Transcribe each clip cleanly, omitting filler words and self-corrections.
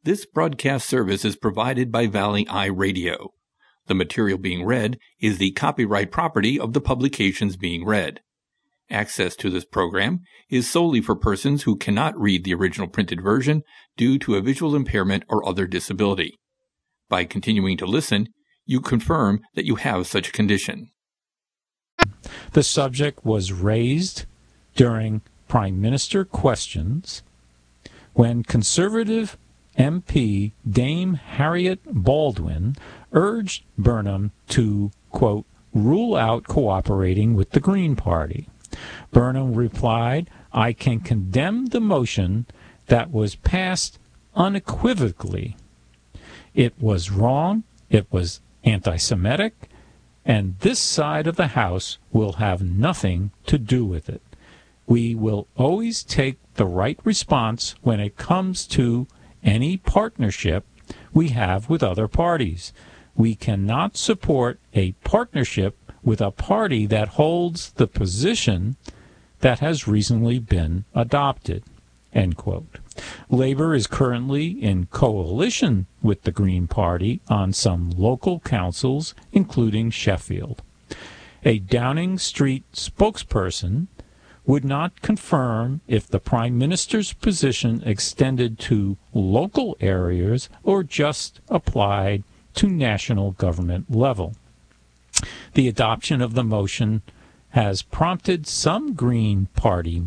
This broadcast service is provided by Valley Eye Radio. The material being read is the copyright property of the publications being read. Access to this program is solely for persons who cannot read the original printed version due to a visual impairment or other disability. By continuing to listen, you confirm that you have such a condition. The subject was raised during Prime Minister questions when conservative MP Dame Harriet Baldwin urged Burnham to, quote, rule out cooperating with the Green Party. Burnham replied, I can condemn the motion that was passed unequivocally. It was wrong, it was anti-Semitic, and this side of the House will have nothing to do with it. We will always take the right response when it comes to any partnership we have with other parties. We cannot support a partnership with a party that holds the position that has recently been adopted, end quote. Labor is currently in coalition with the Green Party on some local councils, including Sheffield. A Downing Street spokesperson would not confirm if the Prime Minister's position extended to local areas or just applied to national government level. The adoption of the motion has prompted some Green Party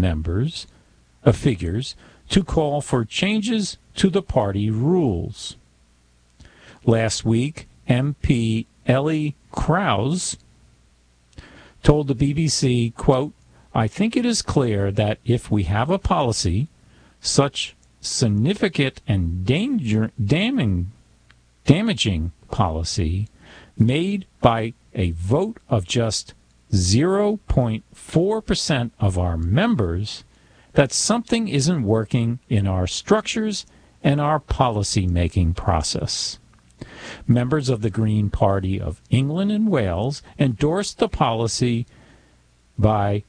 figures to call for changes to the party rules. Last week, MP Ellie Krause told the BBC, quote, I think it is clear that if we have a policy, such significant and damaging policy, made by a vote of just 0.4% of our members, that something isn't working in our structures and our policy-making process. Members of the Green Party of England and Wales endorsed the policy by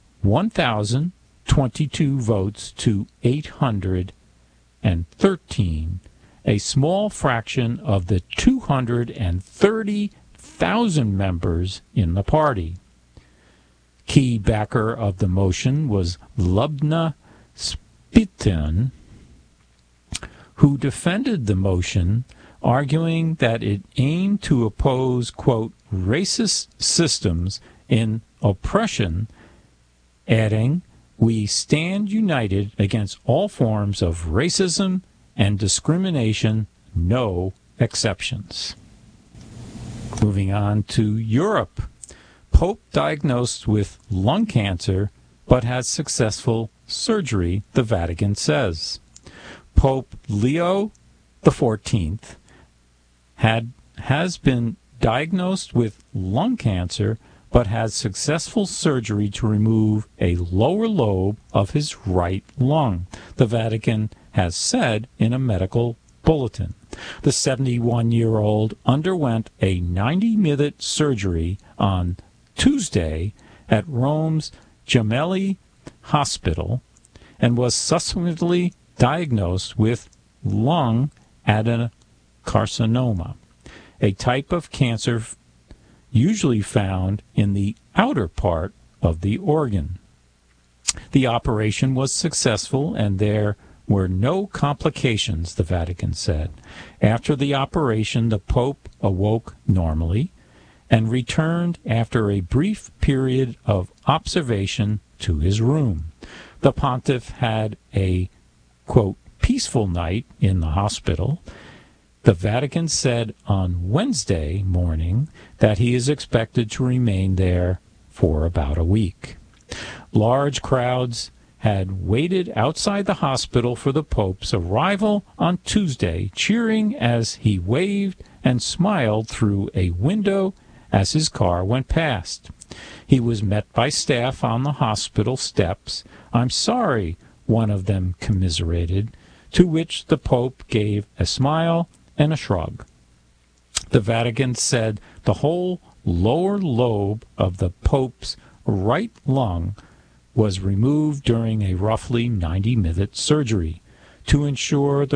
1,022 votes to 813, a small fraction of the 230,000 members in the party. Key backer of the motion was Lubna Spitin, who defended the motion, arguing that it aimed to oppose, quote, racist systems in oppression, adding, we stand united against all forms of racism and discrimination, no exceptions. Moving on to Europe. Pope diagnosed with lung cancer but had successful surgery, the Vatican says. Pope Leo XIV has been diagnosed with lung cancer but had successful surgery to remove a lower lobe of his right lung, the Vatican has said in a medical bulletin. The 71-year-old underwent a 90-minute surgery on Tuesday at Rome's Gemelli Hospital and was subsequently diagnosed with lung adenocarcinoma, a type of cancer usually found in the outer part of the organ. The operation was successful and there were no complications, the Vatican said. After the operation, the Pope awoke normally and returned after a brief period of observation to his room. The pontiff had a, quote, peaceful night in the hospital. The Vatican said on Wednesday morning that he is expected to remain there for about a week. Large crowds had waited outside the hospital for the Pope's arrival on Tuesday, cheering as he waved and smiled through a window as his car went past. He was met by staff on the hospital steps. I'm sorry, one of them commiserated, to which the Pope gave a smile and a shrug. The Vatican said the whole lower lobe of the Pope's right lung was removed during a roughly 90-minute surgery to ensure the